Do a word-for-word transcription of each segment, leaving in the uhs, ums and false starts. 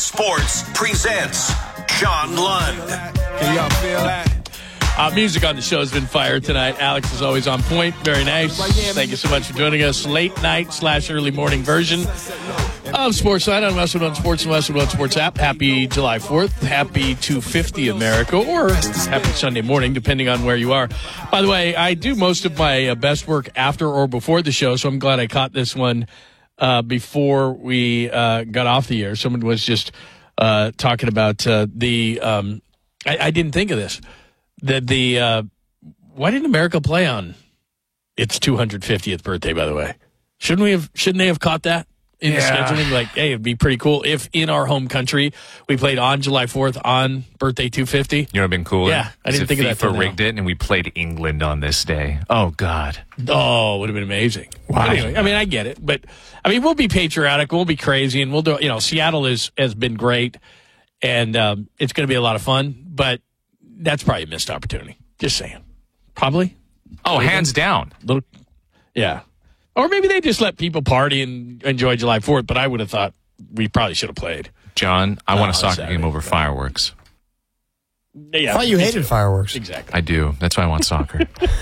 Sports presents Sean Lund. Can y'all feel that? Uh, music on the show has been fire tonight. Alex is always on point. Very nice. Thank you so much for joining us. Late night slash early morning version of Sports Night on Westwood One Sports and Westwood One Sports app. Happy July fourth. Happy two fifty America, or happy Sunday morning, depending on where you are. By the way, I do most of my uh, best work after or before the show, so I'm glad I caught this one uh, before we uh, got off the air. Someone was just uh, talking about uh, the um, – I, I didn't think of this. The, the uh, why didn't America play on its two hundred fiftieth birthday, by the way? Shouldn't we have, shouldn't they have caught that in Yeah. the scheduling? Like, hey, it'd be pretty cool if in our home country we played on July fourth on birthday two fifty. You know what would have been cooler? Yeah, I didn't Is think if of that till FIFA now. rigged it and we played England on this day. Oh, God. Oh, it would have been amazing. Wow. But anyway, I mean, I get it. But, I mean, we'll be patriotic. We'll be crazy. And we'll do, you know, Seattle is, has been great. And um, it's going to be a lot of fun. But that's probably a missed opportunity. Just saying. Probably. Oh, hands down. Little, yeah. Or maybe they just let people party and enjoy July fourth, but I would have thought we probably should have played. John, I want Oh, a soccer Saturday. game over fireworks. Yeah, I thought you me hated too. fireworks. Exactly. I do. That's why I want soccer.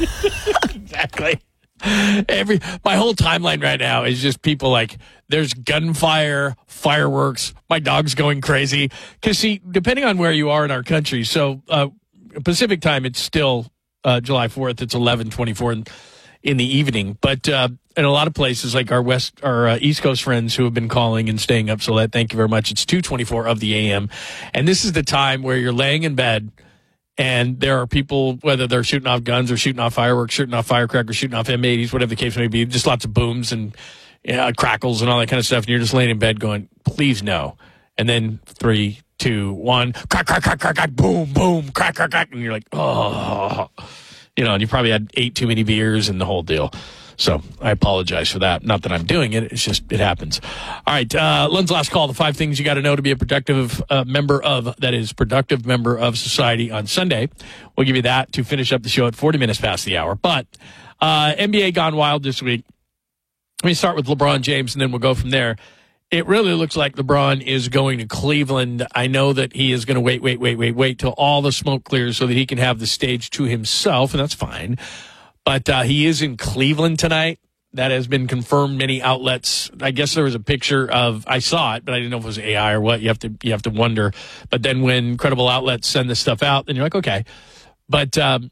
Exactly. Every my whole timeline right now is just people like there's gunfire, fireworks, my dog's going crazy. Because see, depending on where you are in our country, so uh, Pacific time, it's still uh, July fourth. It's eleven twenty-four in, in the evening. But uh, in a lot of places, like our west, our uh, East Coast friends who have been calling and staying up so late, thank you very much. It's two twenty-four of the A M, and this is the time where you're laying in bed. And there are people, whether they're shooting off guns or shooting off fireworks, shooting off firecrackers, shooting off M eighties, whatever the case may be, just lots of booms and you know, crackles and all that kind of stuff. And you're just laying in bed going, please no. And then three, two, one, crack, crack, crack, crack, crack, boom, boom, crack, crack, crack. And you're like, oh. You know, and you probably had eight too many beers and the whole deal. So I apologize for that. Not that I'm doing it. It's just, it happens. All right. Uh, Lund's last call, the five things you got to know to be a productive uh, member of, that is, productive member of society on Sunday. We'll give you that to finish up the show at forty minutes past the hour. But uh, N B A gone wild this week. Let me start with LeBron James, and then we'll go from there. It really looks like LeBron is going to Cleveland. I know that he is going to wait, wait, wait, wait, wait till all the smoke clears so that he can have the stage to himself, and that's fine. But uh, he is in Cleveland tonight. That has been confirmed. Many outlets. I guess there was a picture of. I saw it, but I didn't know if it was A I or what. You have to. You have to wonder. But then when credible outlets send this stuff out, then you're like, okay. But um,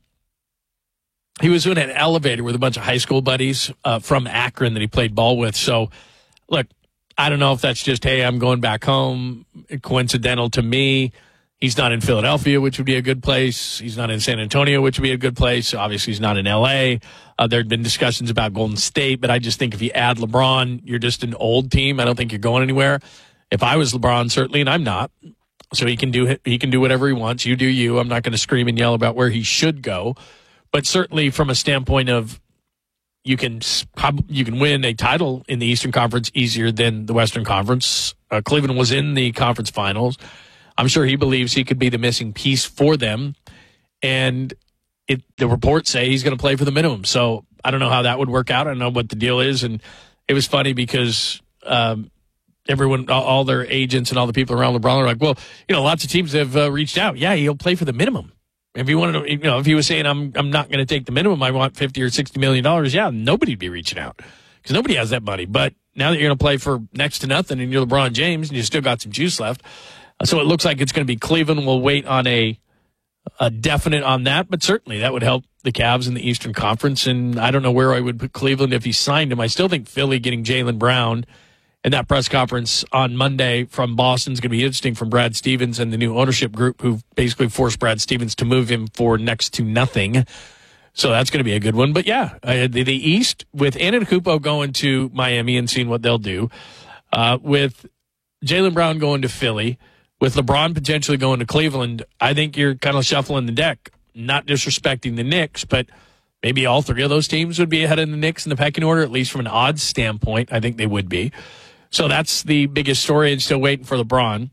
he was in an elevator with a bunch of high school buddies uh, from Akron that he played ball with. So, look, I don't know if that's just, hey, I'm going back home. Coincidental to me. He's not in Philadelphia, which would be a good place. He's not in San Antonio, which would be a good place. Obviously, he's not in L A. Uh, there had been discussions about Golden State, but I just think if you add LeBron, you're just an old team. I don't think you're going anywhere. If I was LeBron, certainly, and I'm not, so he can do he can do whatever he wants. You do you. I'm not going to scream and yell about where he should go, but certainly from a standpoint of you can you can win a title in the Eastern Conference easier than the Western Conference. Uh, Cleveland was in the conference finals. I'm sure he believes he could be the missing piece for them. And it, the reports say he's going to play for the minimum. So I don't know how that would work out. I don't know what the deal is. And it was funny because um, everyone, all, all their agents and all the people around LeBron are like, well, you know, lots of teams have uh, reached out. Yeah, he'll play for the minimum. If he wanted to, you know, if he was saying, I'm I'm not going to take the minimum, I want fifty or sixty million dollars, yeah, nobody'd be reaching out because nobody has that money. But now that you're going to play for next to nothing and you're LeBron James and you still got some juice left, so it looks like it's going to be Cleveland. We'll wait on a, a definite on that, but certainly that would help the Cavs in the Eastern Conference. And I don't know where I would put Cleveland if he signed him. I still think Philly getting Jaylen Brown and that press conference on Monday from Boston is going to be interesting from Brad Stevens and the new ownership group who basically forced Brad Stevens to move him for next to nothing. So that's going to be a good one. But yeah, uh, the, the East with Antetokounmpo going to Miami and seeing what they'll do, uh, with Jaylen Brown going to Philly, with LeBron potentially going to Cleveland, I think you're kind of shuffling the deck, not disrespecting the Knicks, but maybe all three of those teams would be ahead of the Knicks in the pecking order, at least from an odds standpoint. I think they would be. So that's the biggest story, and still waiting for LeBron.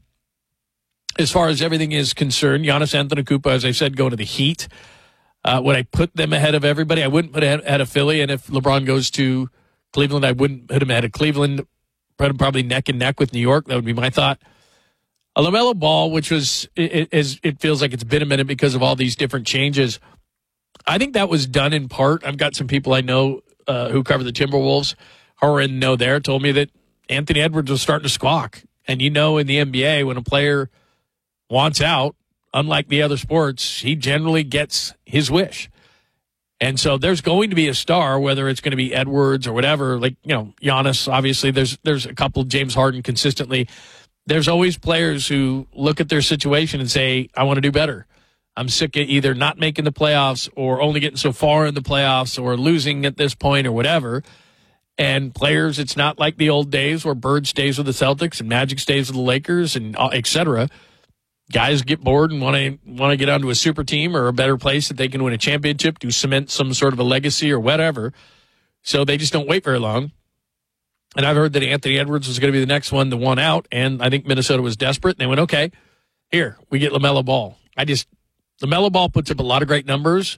As far as everything is concerned, Giannis Antetokounmpo, as I said, going to the Heat. Uh, would I put them ahead of everybody? I wouldn't put ahead, ahead of Philly, and if LeBron goes to Cleveland, I wouldn't put him ahead of Cleveland. Put him probably neck and neck with New York. That would be my thought. A LaMelo Ball, which was, it, it, it feels like it's been a minute because of all these different changes. I think that was done in part. I've got some people I know uh, who cover the Timberwolves who are in the know there, told me that Anthony Edwards was starting to squawk. And you know, in the N B A, when a player wants out, unlike the other sports, he generally gets his wish. And so there's going to be a star, whether it's going to be Edwards or whatever. Like, you know, Giannis, obviously, there's there's a couple, James Harden consistently. There's always players who look at their situation and say, I want to do better. I'm sick of either not making the playoffs or only getting so far in the playoffs or losing at this point or whatever. And players, it's not like the old days where Bird stays with the Celtics and Magic stays with the Lakers and et cetera. Guys get bored and want to want to get onto a super team or a better place that they can win a championship, to cement some sort of a legacy or whatever. So they just don't wait very long. And I've heard that Anthony Edwards was going to be the next one, the one out, and I think Minnesota was desperate. And they went, okay, here, we get LaMelo Ball. I just, LaMelo Ball puts up a lot of great numbers.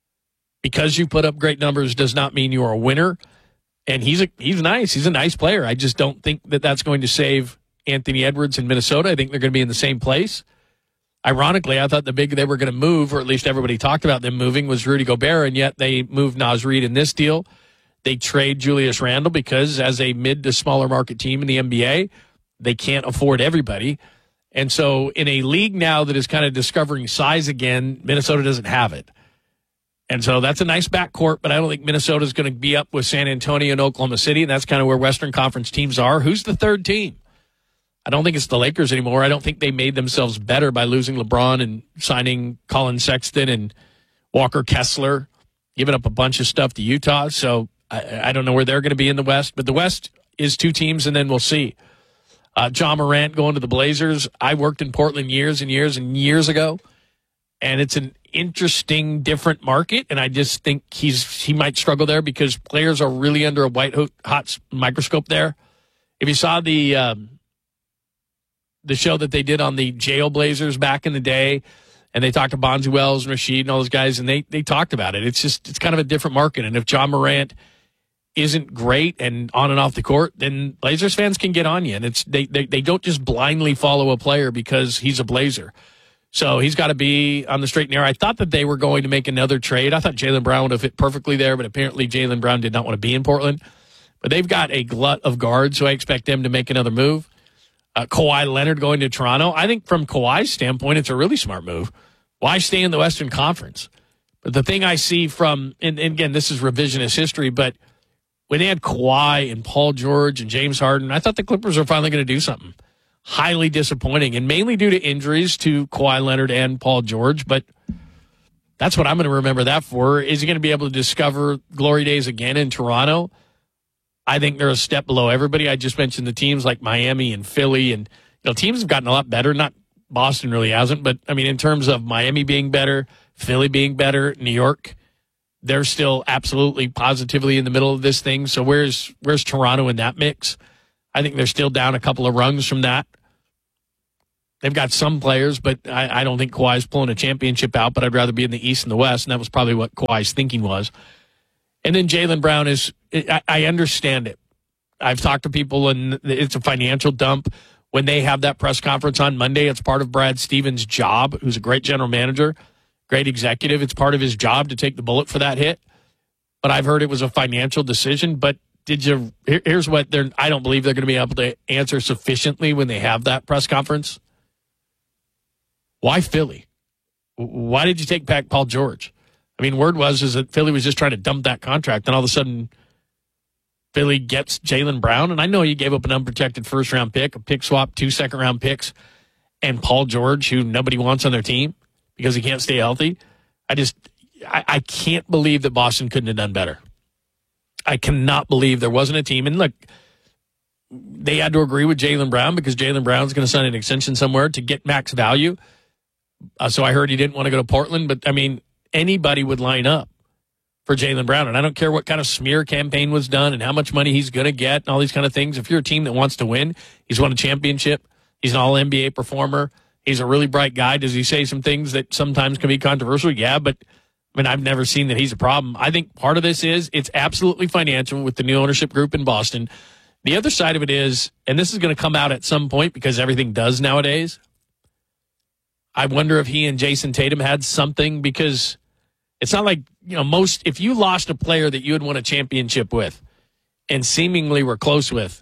Because you put up great numbers does not mean you're a winner. And he's a, he's nice. He's a nice player. I just don't think that that's going to save Anthony Edwards in Minnesota. I think they're going to be in the same place. Ironically, I thought the big they were going to move, or at least everybody talked about them moving, was Rudy Gobert, and yet they moved Naz Reid in this deal. They trade Julius Randle because as a mid to smaller market team in the N B A, they can't afford everybody. And so in a league now that is kind of discovering size again, Minnesota doesn't have it. And so that's a nice backcourt, but I don't think Minnesota's going to be up with San Antonio and Oklahoma City, and that's kind of where Western Conference teams are. Who's the third team? I don't think it's the Lakers anymore. I don't think they made themselves better by losing LeBron and signing Colin Sexton and Walker Kessler, giving up a bunch of stuff to Utah. So I, I don't know where they're going to be in the West, but the West is two teams, and then we'll see. Uh, John Morant going to the Blazers. I worked in Portland years and years and years ago, and it's an interesting, different market, and I just think he's he might struggle there because players are really under a white hot microscope there. If you saw the um, the show that they did on the Jail Blazers back in the day, and they talked to Bonzi Wells and Rashid and all those guys, and they they talked about it. It's just it's kind of a different market, and if John Morant isn't great and on and off the court, then Blazers fans can get on you, and it's they they, they don't just blindly follow a player because he's a Blazer. So he's got to be on the straight and narrow. I thought that they were going to make another trade. I thought Jaylen Brown would have fit perfectly there, but apparently Jaylen Brown did not want to be in Portland. But they've got a glut of guards, so I expect them to make another move. Uh, Kawhi Leonard going to Toronto. I think from Kawhi's standpoint, it's a really smart move. Why stay in the Western Conference? But the thing I see from, and, and again, this is revisionist history, but when they had Kawhi and Paul George and James Harden, I thought the Clippers were finally going to do something. Highly disappointing, and mainly due to injuries to Kawhi Leonard and Paul George, but that's what I'm going to remember that for. Is he going to be able to discover glory days again in Toronto? I think they're a step below everybody. I just mentioned the teams like Miami and Philly, and you know, teams have gotten a lot better. Not Boston really hasn't, but I mean, in terms of Miami being better, Philly being better, New York, they're still absolutely positively in the middle of this thing. So where's where's Toronto in that mix? I think they're still down a couple of rungs from that. They've got some players, but I, I don't think Kawhi's pulling a championship out, but I'd rather be in the East and the West, and that was probably what Kawhi's thinking was. And then Jaylen Brown is, I, I understand it. I've talked to people, and it's a financial dump. When they have that press conference on Monday, it's part of Brad Stevens' job, who's a great general manager, great executive. It's part of his job to take the bullet for that hit. But I've heard it was a financial decision, but Did you? Here's what they're. I don't believe they're going to be able to answer sufficiently when they have that press conference. Why Philly? Why did you take back Paul George? I mean, word was is that Philly was just trying to dump that contract, and all of a sudden, Philly gets Jaylen Brown, and I know you gave up an unprotected first round pick, a pick swap, two second round picks, and Paul George, who nobody wants on their team because he can't stay healthy. I just, I, I can't believe that Boston couldn't have done better. I cannot believe there wasn't a team. And look, they had to agree with Jaylen Brown because Jaylen Brown's going to sign an extension somewhere to get max value. Uh, so I heard he didn't want to go to Portland. But, I mean, anybody would line up for Jaylen Brown. And I don't care what kind of smear campaign was done and how much money he's going to get and all these kind of things. If you're a team that wants to win, he's won a championship. He's an all N B A performer. He's a really bright guy. Does he say some things that sometimes can be controversial? Yeah, but I mean, I've never seen that he's a problem. I think part of this is it's absolutely financial with the new ownership group in Boston. The other side of it is, and this is going to come out at some point because everything does nowadays, I wonder if he and Jason Tatum had something, because it's not like, you know, most, if you lost a player that you had won a championship with and seemingly were close with,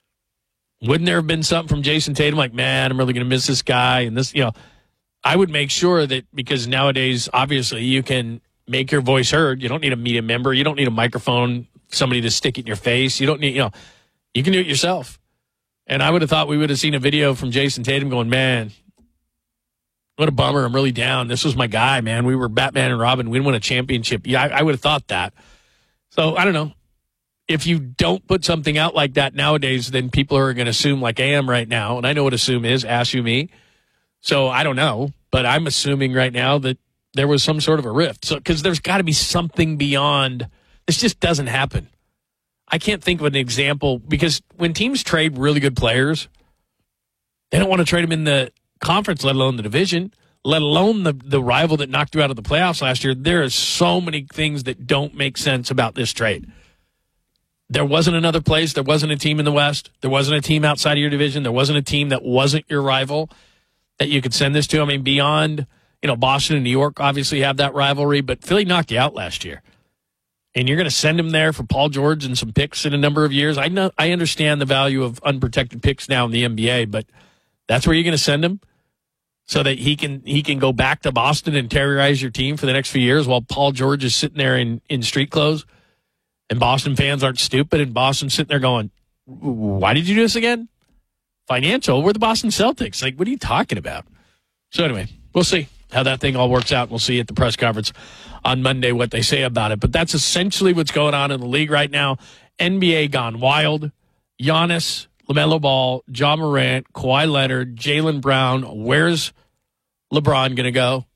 wouldn't there have been something from Jason Tatum like, man, I'm really going to miss this guy? And this, you know, I would make sure that, because nowadays, obviously, you can make your voice heard. You don't need a media member. You don't need a microphone, somebody to stick it in your face. You don't need, you know, you can do it yourself. And I would have thought we would have seen a video from Jason Tatum going, man, what a bummer. I'm really down. This was my guy, man. We were Batman and Robin. We won a championship. Yeah, I, I would have thought that. So I don't know. If you don't put something out like that nowadays, then people are going to assume, like I am right now. And I know what assume is. Ask you me. So I don't know, but I'm assuming right now that there was some sort of a rift. So, because there's got to be something beyond. This just doesn't happen. I can't think of an example, because when teams trade really good players, they don't want to trade them in the conference, let alone the division, let alone the, the rival that knocked you out of the playoffs last year. There are so many things that don't make sense about this trade. There wasn't another place. There wasn't a team in the West. There wasn't a team outside of your division. There wasn't a team that wasn't your rival that you could send this to. I mean, beyond, you know, Boston and New York obviously have that rivalry, but Philly knocked you out last year. And you're going to send him there for Paul George and some picks in a number of years. I know, I understand the value of unprotected picks now in the N B A, but that's where you're going to send him so that he can he can go back to Boston and terrorize your team for the next few years while Paul George is sitting there in, in street clothes. And Boston fans aren't stupid, and Boston's sitting there going, why did you do this again? Financial? We're the Boston Celtics. Like, what are you talking about? So anyway, we'll see how that thing all works out. We'll see at the press conference on Monday what they say about it. But that's essentially what's going on in the league right now. N B A gone wild. Giannis, LaMelo Ball, John Morant, Kawhi Leonard, Jaylen Brown. Where's LeBron going to go?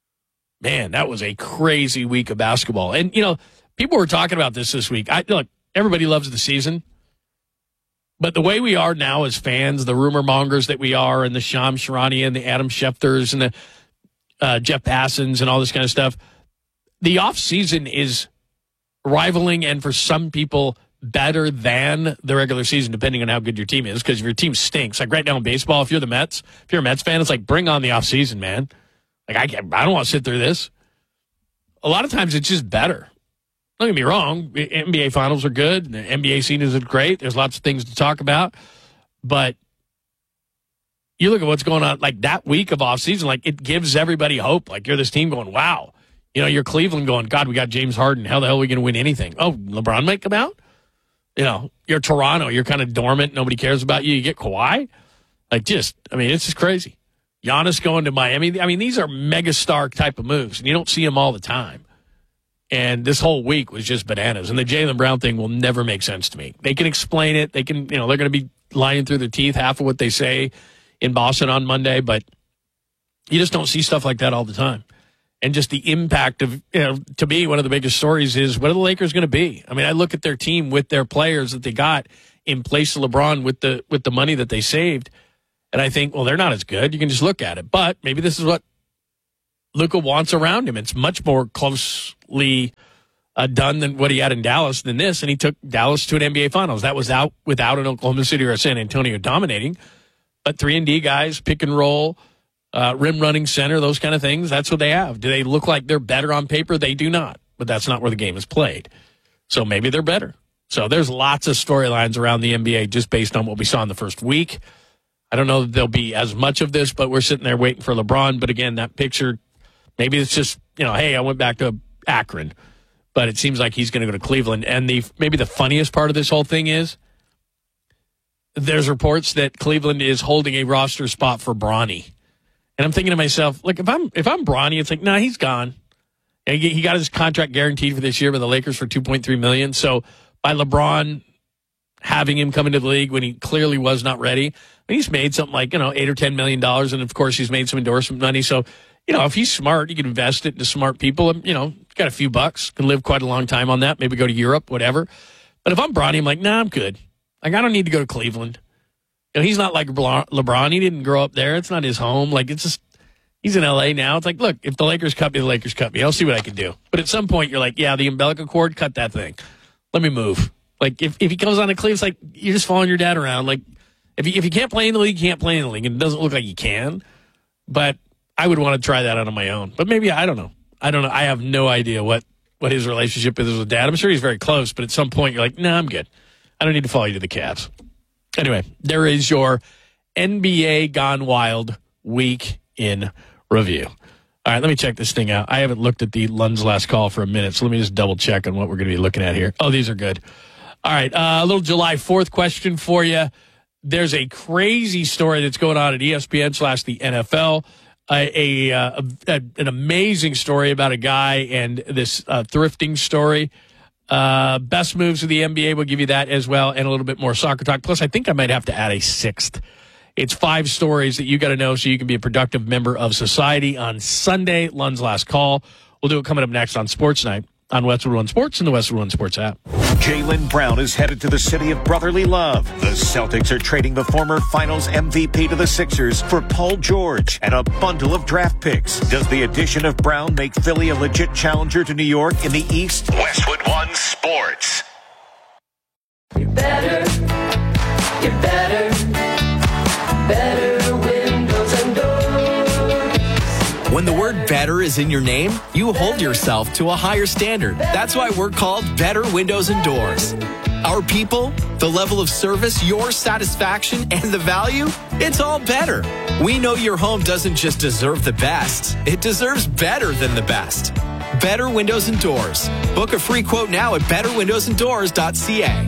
Man, that was a crazy week of basketball. And, you know, people were talking about this this week. I look, everybody loves the season. But the way we are now as fans, the rumor mongers that we are, and the Shams Charania and the Adam Schefters and the uh, Jeff Passons and all this kind of stuff, the offseason is rivaling and for some people better than the regular season, depending on how good your team is. Because if your team stinks, like right now in baseball, if you're the Mets, if you're a Mets fan, it's like, bring on the offseason, man. Like, I can't, I don't want to sit through this. A lot of times it's just better. Don't get me wrong, N B A finals are good. The N B A season is great. There's lots of things to talk about. But you look at what's going on, like that week of offseason, like it gives everybody hope. Like you're this team going, wow. You know, you're Cleveland going, God, we got James Harden. How the hell are we going to win anything? Oh, LeBron might come out? You know, you're Toronto. You're kind of dormant. Nobody cares about you. You get Kawhi. Like just, I mean, it's just crazy. Giannis going to Miami. I mean, these are megastar type of moves, and you don't see them all the time. And this whole week was just bananas. And the Jaylen Brown thing will never make sense to me. They can explain it. They can, you know, they're going to be lying through their teeth, half of what they say in Boston on Monday, but you just don't see stuff like that all the time. And just the impact of, you know, to me, one of the biggest stories is what are the Lakers going to be? I mean, I look at their team with their players that they got in place of LeBron with the with the money that they saved, and I think, well, they're not as good. You can just look at it. But maybe this is what Luka wants around him. It's much more closely uh, done than what he had in Dallas than this, and he took Dallas to an N B A Finals. That was out without an Oklahoma City or a San Antonio dominating, but three and D guys, pick and roll, uh, rim running center, those kind of things. That's what they have. Do they look like they're better on paper? They do not, but that's not where the game is played. So maybe they're better. So there's lots of storylines around the N B A just based on what we saw in the first week. I don't know that there'll be as much of this, but we're sitting there waiting for LeBron. But again, that picture, maybe it's just, you know, hey, I went back to Akron, but it seems like he's going to go to Cleveland. And the maybe the funniest part of this whole thing is there's reports that Cleveland is holding a roster spot for Bronny. And I'm thinking to myself, like, if I'm if I'm Bronny, it's like, nah, he's gone. And he got his contract guaranteed for this year by the Lakers for two point three million dollars. So by LeBron having him come into the league when he clearly was not ready, I mean, he's made something like, you know, eight or ten million dollars, and of course he's made some endorsement money. So, you know, if he's smart, you can invest it into smart people. And, you know, got a few bucks, can live quite a long time on that. Maybe go to Europe, whatever. But if I'm Bronny, I'm like, nah, I'm good. Like, I don't need to go to Cleveland. You know, he's not like LeBron. He didn't grow up there. It's not his home. Like, it's just, he's in L A now. It's like, look, if the Lakers cut me, the Lakers cut me. I'll see what I can do. But at some point, you're like, yeah, the umbilical cord, cut that thing. Let me move. Like, if, if he goes on to Cleveland, it's like, you're just following your dad around. Like, if you, if you can't play in the league, you can't play in the league. And it doesn't look like you can. But I would want to try that out on my own. But maybe, I don't know. I don't know. I have no idea what, what his relationship is with Dad. I'm sure he's very close, but at some point you're like, nah, I'm good. I don't need to follow you to the Cavs. Anyway, there is your N B A Gone Wild week in review. All right, let me check this thing out. I haven't looked at the Lund's last call for a minute, so let me just double check on what we're going to be looking at here. Oh, these are good. All right, uh, a little July fourth question for you. There's a crazy story that's going on at E S P N slash the N F L. A, a, a, a an amazing story about a guy and this uh, thrifting story. Uh, best moves of the N B A, will give you that as well, and a little bit more soccer talk. Plus, I think I might have to add a sixth. It's five stories that you got to know so you can be a productive member of society on Sunday, Lund's Last Call. We'll do it coming up next on Sports Night on Westwood One Sports and the Westwood One Sports app. Jaylen Brown is headed to the city of brotherly love. The Celtics are trading the former Finals M V P to the Sixers for Paul George and a bundle of draft picks. Does the addition of Brown make Philly a legit challenger to New York in the East? Westwood One Sports. You're better. You're better. Better windows and doors. When the word better is in your name, you hold yourself to a higher standard. That's why we're called Better Windows and Doors. Our people, the level of service, your satisfaction, and the value, it's all better. We know your home doesn't just deserve the best, it deserves better than the best. Better Windows and Doors. Book a free quote now at better windows and doors dot c a.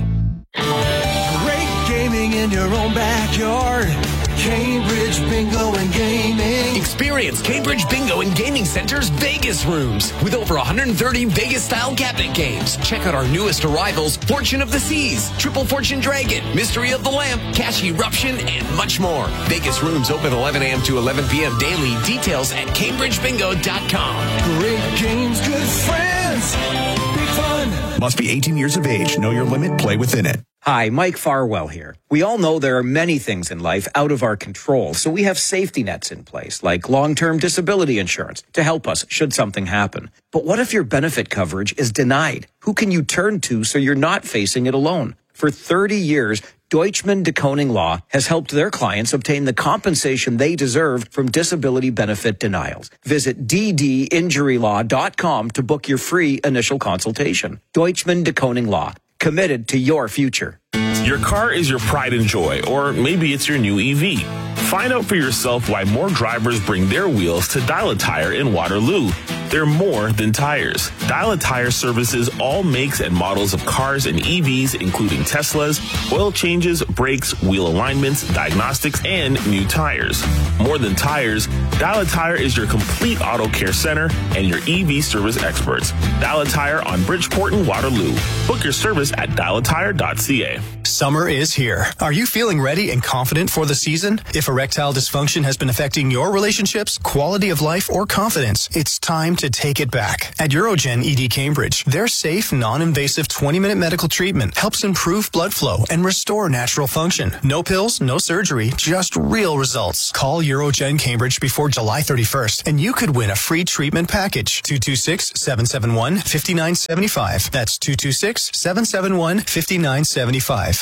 Great gaming in your own backyard. Cambridge Bingo and Gaming. Experience Cambridge Bingo and Gaming Center's Vegas rooms with over one hundred thirty Vegas-style cabinet games. Check out our newest arrivals, Fortune of the Seas, Triple Fortune Dragon, Mystery of the Lamp, Cash Eruption, and much more. Vegas rooms open eleven a.m. to eleven p.m. daily. Details at cambridge bingo dot com. Great games, good friends. Big fun. Must be eighteen years of age. Know your limit. Play within it. Hi, Mike Farwell here. We all know there are many things in life out of our control, so we have safety nets in place, like long-term disability insurance, to help us should something happen. But what if your benefit coverage is denied? Who can you turn to so you're not facing it alone? For thirty years, Deutschman de Koning Law has helped their clients obtain the compensation they deserve from disability benefit denials. Visit d d injury law dot com to book your free initial consultation. Deutschman de Koning Law. Committed to your future. Your car is your pride and joy, or maybe it's your new E V. Find out for yourself why more drivers bring their wheels to Dial a Tire in Waterloo. They're more than tires. Dial a Tire services all makes and models of cars and E Vs, including Teslas, oil changes, brakes, wheel alignments, diagnostics, and new tires. More than tires, Dial a Tire is your complete auto care center and your E V service experts. Dial a Tire on Bridgeport and Waterloo. Book your service at dial a tire dot c a. Summer is here. Are you feeling ready and confident for the season? If erectile dysfunction has been affecting your relationships, quality of life, or confidence, it's time to take it back. At Urogen E D Cambridge, their safe, non-invasive twenty-minute medical treatment helps improve blood flow and restore natural function. No pills, no surgery, just real results. Call Urogen Cambridge before July thirty-first, and you could win a free treatment package. two two six, seven seven one, five nine seven five. That's two two six, seven seven one, five nine seven five.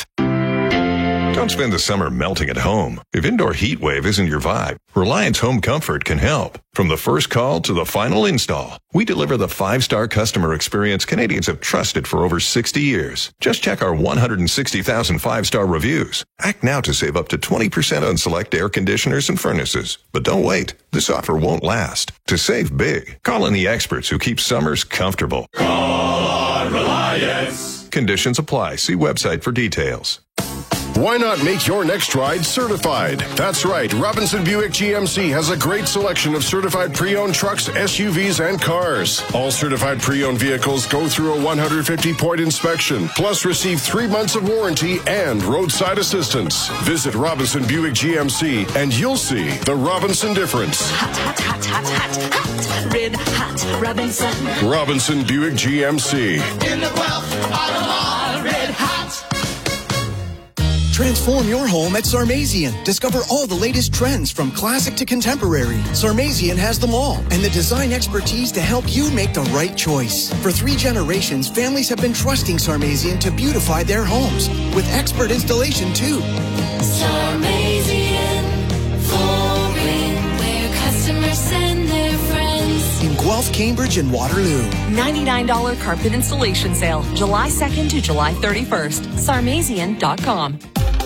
Don't spend the summer melting at home. If indoor heat wave isn't your vibe, Reliance Home Comfort can help. From the first call to the final install, we deliver the five-star customer experience Canadians have trusted for over sixty years. Just check our one hundred sixty thousand five-star reviews. Act now to save up to twenty percent on select air conditioners and furnaces. But don't wait. This offer won't last. To save big, call in the experts who keep summers comfortable. Call on Reliance. Conditions apply. See website for details. Why not make your next ride certified? That's right. Robinson Buick G M C has a great selection of certified pre-owned trucks, S U Vs, and cars. All certified pre-owned vehicles go through a one hundred fifty point inspection, plus receive three months of warranty and roadside assistance. Visit Robinson Buick G M C and you'll see the Robinson difference. Hot, hot, hot, hot, hot, hot. Red hot Robinson. Robinson Buick G M C. In the Guelph Auto Mall, red hot. Transform your home at Sarmazian. Discover all the latest trends from classic to contemporary. Sarmazian has them all and the design expertise to help you make the right choice. For three generations, families have been trusting Sarmazian to beautify their homes with expert installation too. Sarmazian flooring, where customers say Guelph, Cambridge, and Waterloo. ninety-nine dollars carpet installation sale, July second to July thirty-first. Sarmazian dot com.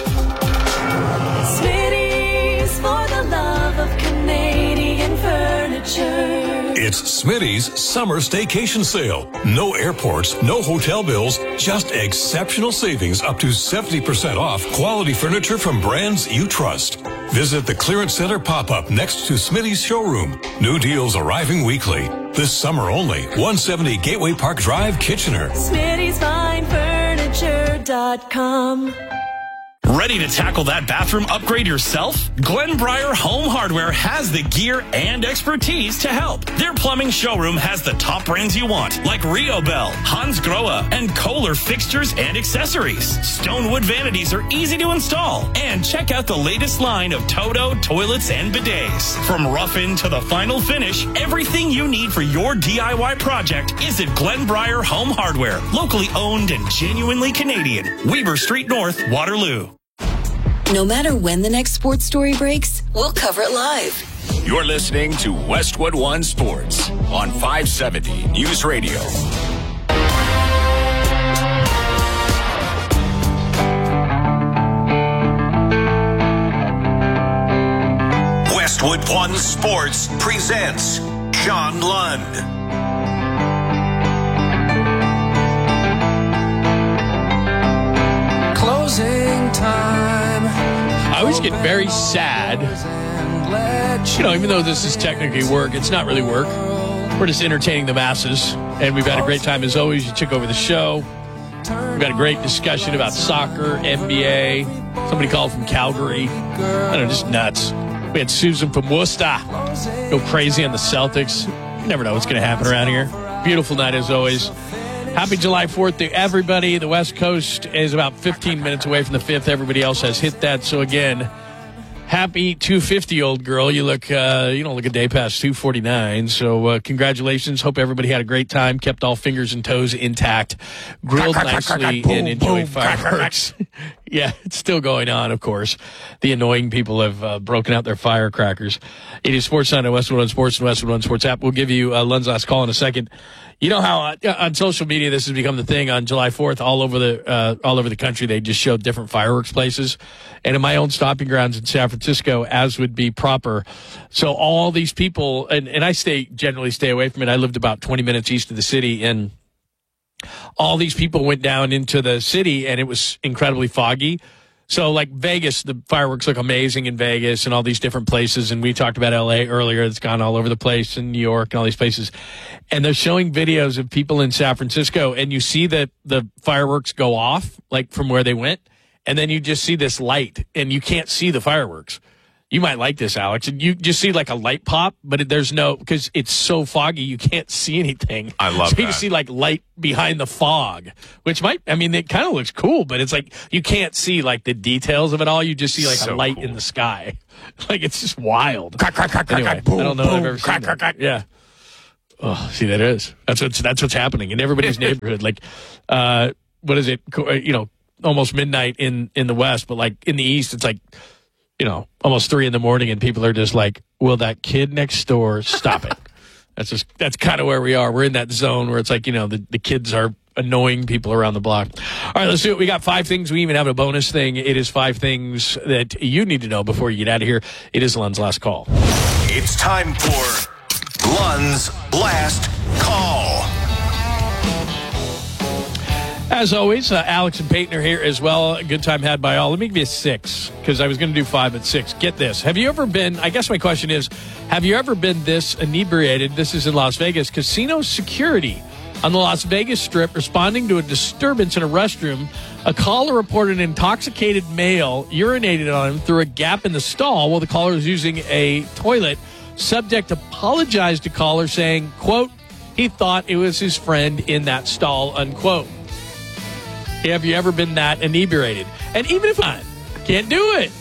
Smitty's for the love of Canadian furniture. It's Smitty's summer staycation sale. No airports, no hotel bills, just exceptional savings up to seventy percent off quality furniture from brands you trust. Visit the Clearance Center pop-up next to Smitty's showroom. New deals arriving weekly. This summer only. one seventy Gateway Park Drive, Kitchener. Smitty's Fine Furniture dot com. Ready to tackle that bathroom upgrade yourself? Glenbriar Home Hardware has the gear and expertise to help. Their plumbing showroom has the top brands you want, like Rio Bell, Hans Grohe, and Kohler fixtures and accessories. Stonewood vanities are easy to install. And check out the latest line of Toto toilets and bidets. From rough-in to the final finish, everything you need for your D I Y project is at Glenbriar Home Hardware. Locally owned and genuinely Canadian. Weber Street North, Waterloo. No matter when the next sports story breaks, we'll cover it live. You're listening to Westwood One Sports on five seventy News Radio. Westwood One Sports presents John Lund. Closing time. I always get very sad. You know, even though this is technically work, it's not really work. We're just entertaining the masses. And we've had a great time as always. You took over the show. We've had a great discussion about soccer, N B A. Somebody called from Calgary. I don't know, just nuts. We had Susan from Worcester go crazy on the Celtics. You never know what's going to happen around here. Beautiful night as always. Happy July fourth to everybody. The West Coast is about fifteen minutes away from the fifth. Everybody else has hit that. So again, happy two fifty, old girl. You look, uh, you don't look a day past two forty-nine. So uh, congratulations. Hope everybody had a great time. Kept all fingers and toes intact. Grilled nicely and enjoyed fireworks. Yeah, it's still going on, of course. The annoying people have uh, broken out their firecrackers. It is Sports Night on Westwood One Sports and Westwood One Sports app. We'll give you uh, Lund's last call in a second. You know how uh, on social media this has become the thing on July fourth all over the uh, all over the country. They just showed different fireworks places, and in my own stopping grounds in San Francisco, as would be proper. So all these people, and, and I stay generally stay away from it. I lived about twenty minutes east of the city, and all these people went down into the city, and it was incredibly foggy. So, like Vegas, the fireworks look amazing in Vegas and all these different places. And we talked about L A earlier. It's gone all over the place, in New York and all these places. And they're showing videos of people in San Francisco, and you see that the fireworks go off, like from where they went. And then you just see this light, and you can't see the fireworks. You might like this, Alex. And you just see like a light pop, but it, there's no, because it's so foggy, you can't see anything. I love so that. You just see like light behind the fog, which might, I mean, it kind of looks cool, but it's like you can't see like the details of it all. You just see like So a light cool. in the sky. Like it's just wild. Crack, crack, crack, anyway, crack, boom, I don't know if I've boom, ever crack, seen crack, that. crack. Yeah. Oh, see, that is. That's what's, that's what's happening in everybody's neighborhood. Like, uh, what is it? Co- You know, almost midnight in, in the West, but like in the East, it's like, you know, almost three in the morning, and people are just like, will that kid next door stop it? That's just, that's kind of where we are. We're in that zone where it's like, you know, the, the kids are annoying people around the block. All right, let's do it. We got five things. We even have a bonus thing. It is five things that you need to know before you get out of here. It is Lund's last call. It's time for Lund's last call. As always, uh, Alex and Peyton are here as well. A good time had by all. Let me give you a six, because I was going to do five at six. Get this. Have you ever been, I guess my question is, have you ever been this inebriated? This is in Las Vegas. Casino security on the Las Vegas Strip responding to a disturbance in a restroom. A caller reported an intoxicated male urinated on him through a gap in the stall while the caller was using a toilet. Subject apologized to caller saying, quote, he thought it was his friend in that stall, unquote. Have you ever been that inebriated? And even if I can't do it.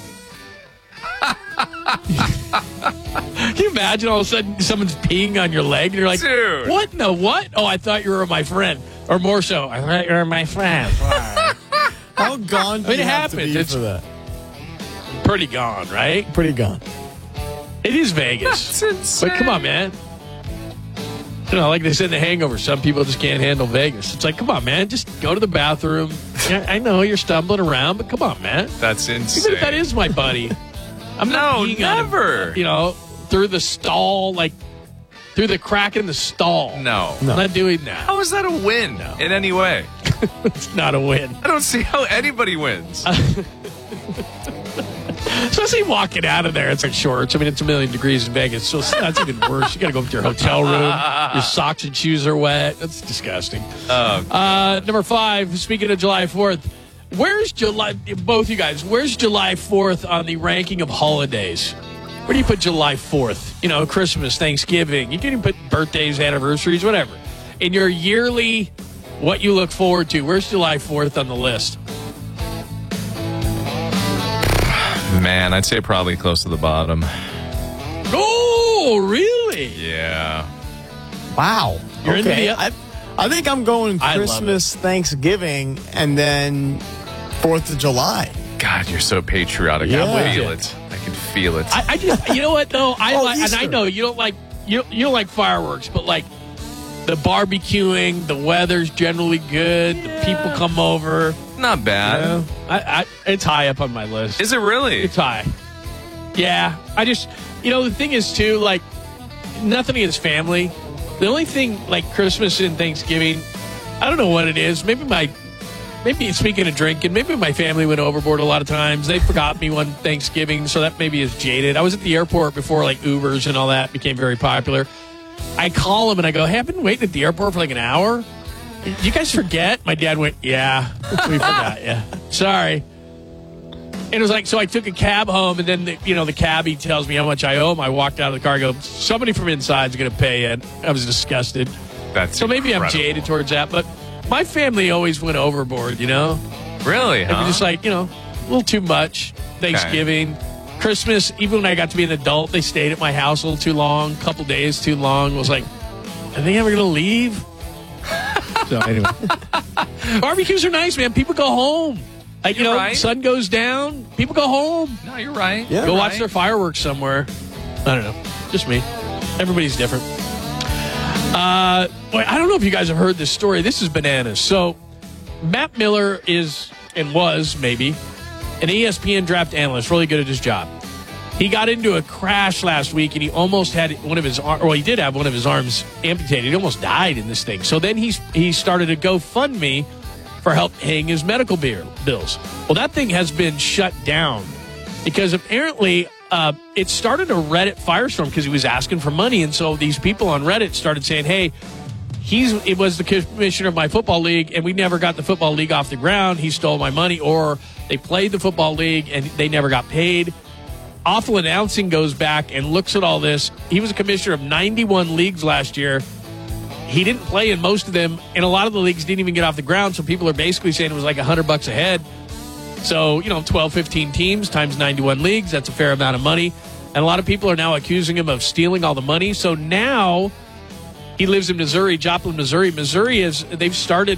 Can you imagine all of a sudden someone's peeing on your leg and you're like, dude, what? No, what? Oh, I thought you were my friend. Or more so, I thought you were my friend. How gone do It you have happens. to be It's for that? pretty gone, right? Pretty gone. It is Vegas. But come on, man. You know, like they said in The Hangover, some people just can't handle Vegas. It's like, come on, man, just go to the bathroom. Yeah, I know you're stumbling around, but come on, man. That's insane. Even if that is my buddy. I'm no, not never. Him, you know, through the stall, like through the crack in the stall. No. I'm not doing that. How is that a win no. in any way? It's not a win. I don't see how anybody wins. Especially walking out of there, it's like shorts. I mean, it's a million degrees in Vegas, so that's even worse. You got to go up to your hotel room. Your socks and shoes are wet. That's disgusting. Oh, uh, number five, speaking of July fourth, where's July, both you guys, where's July fourth on the ranking of holidays? Where do you put July fourth? You know, Christmas, Thanksgiving. You can even put birthdays, anniversaries, whatever. In your yearly, what you look forward to, where's July fourth on the list? Man, I'd say probably close to the bottom. Oh, really? Yeah. Wow. You're okay. into the, I, I think I'm going Christmas, Thanksgiving, and then fourth of July. God, you're so patriotic. Yeah. I can feel it. I can feel it. I, I just, you know what though? I oh, like, and I know you don't like you you don't like fireworks, but like the barbecuing, the weather's generally good. Yeah. The people come over. Not bad. You know, I, I, it's high up on my list. Is it really? It's high. Yeah. I just, you know, the thing is, too, like, nothing against family. The only thing, like, Christmas and Thanksgiving, I don't know what it is. Maybe my, maybe speaking of drinking, maybe my family went overboard a lot of times. They forgot me one Thanksgiving, so that maybe is jaded. I was at the airport before, like, Ubers and all that became very popular. I call them and I go, hey, I've been waiting at the airport for like an hour. Did you guys forget? My dad went, yeah, we forgot, yeah. Sorry. And it was like, so I took a cab home, and then, the, you know, the cabbie tells me how much I owe him. I walked out of the car and go, somebody from inside is going to pay it. I was disgusted. That's so maybe incredible. I'm jaded towards that, but my family always went overboard, you know? Really, huh? Just like, you know, a little too much. Thanksgiving. Okay. Christmas, even when I got to be an adult, they stayed at my house a little too long, a couple days too long. I was like, are they ever going to leave? So anyway, barbecues are nice, man. People go home. Like, you you're know, right. sun goes down. People go home. No, you're right. Yeah, go you're watch right. their fireworks somewhere. I don't know. Just me. Everybody's different. Uh, boy, I don't know if you guys have heard this story. This is bananas. So, Matt Miller is and was maybe an E S P N draft analyst, really good at his job. He got into a crash last week, and he almost had one of his arms, well, he did have one of his arms amputated. He almost died in this thing. So then he, he started a GoFundMe for help paying his medical bills. Well, that thing has been shut down because apparently uh, it started a Reddit firestorm because he was asking for money. And so these people on Reddit started saying, hey, he's it was the commissioner of my football league, and we never got the football league off the ground. He stole my money, or they played the football league, and they never got paid. Awful Announcing goes back and looks at all this. He was a commissioner of ninety-one leagues last year. He didn't play in most of them, and a lot of the leagues didn't even get off the ground, so people are basically saying it was like one hundred bucks a head. So, you know, twelve, fifteen teams times ninety-one leagues, that's a fair amount of money. And a lot of people are now accusing him of stealing all the money. So now he lives in Missouri, Joplin, Missouri. Missouri is, they've started